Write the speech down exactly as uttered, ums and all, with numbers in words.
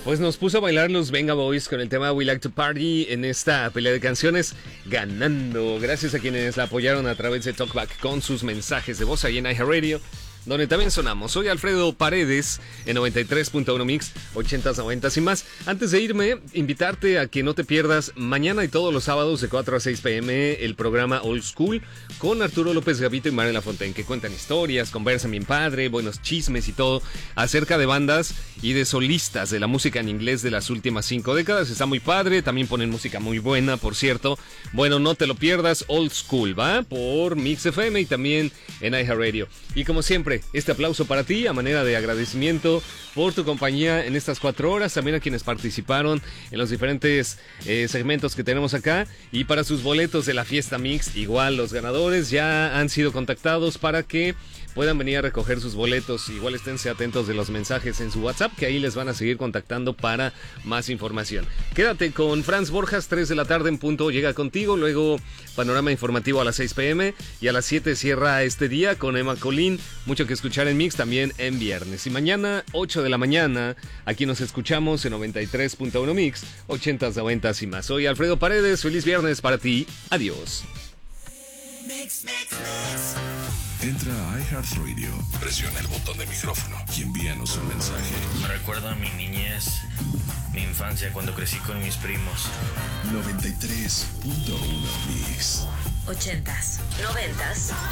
Pues nos puso a bailar los Venga Boys con el tema We Like to Party en esta pelea de canciones, ganando. Gracias a quienes la apoyaron a través de Talkback con sus mensajes de voz ahí en iHeartRadio, donde también sonamos. Soy Alfredo Paredes en noventa y tres punto uno Mix, ochentas, noventas y más. Antes de irme, invitarte a que no te pierdas mañana y todos los sábados de cuatro a seis pm el programa Old School con Arturo López Gavito y Maren Lafontaine, que cuentan historias, conversan bien padre, buenos chismes y todo acerca de bandas y de solistas de la música en inglés de las últimas cinco décadas. Está muy padre, también ponen música muy buena, por cierto. Bueno, no te lo pierdas, Old School, ¿va? Por Mix F M y también en iHeartRadio. Y como siempre, este aplauso para ti a manera de agradecimiento por tu compañía en estas cuatro horas, también a quienes participaron en los diferentes eh, segmentos que tenemos acá, y para sus boletos de la fiesta Mix, igual los ganadores ya han sido contactados para que puedan venir a recoger sus boletos. Igual esténse atentos de los mensajes en su WhatsApp, que ahí les van a seguir contactando para más información. Quédate con Franz Borjas, tres de la tarde en punto, llega contigo. Luego panorama informativo a las seis pm y a las siete cierra este día con Emma Colín. Mucho que escuchar en Mix también en viernes. Y mañana, ocho de la mañana, aquí nos escuchamos en noventa y tres punto uno Mix, ochentas, noventas y más. Soy Alfredo Paredes, feliz viernes para ti. Adiós. Mix, mix, mix. Entra a iHeartRadio, presiona el botón de micrófono y envíanos un mensaje. Me recuerda a mi niñez, mi infancia cuando crecí con mis primos. noventa y tres punto uno Mix. Ochentas, noventas